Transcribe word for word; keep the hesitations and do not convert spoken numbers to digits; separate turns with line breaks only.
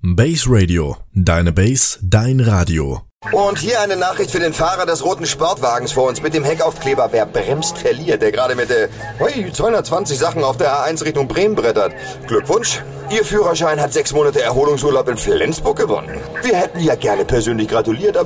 Base Radio. Deine Base, dein Radio.
Und hier eine Nachricht für den Fahrer des roten Sportwagens vor uns mit dem Heckaufkleber. Wer bremst, verliert. Der gerade mit der hui, zweihundertzwanzig Sachen auf der A eins Richtung Bremen brettert. Glückwunsch. Ihr Führerschein hat sechs Monate Erholungsurlaub in Flensburg gewonnen. Wir hätten ja gerne persönlich gratuliert, aber